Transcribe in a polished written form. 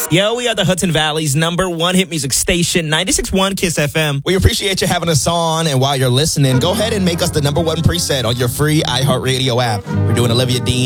Yo, we are the Hudson Valley's #1 hit music station, 96.1 KISS FM. We appreciate you having us on, and while you're listening, go ahead and make us the #1 preset on your free iHeartRadio app. We're doing Olivia Dean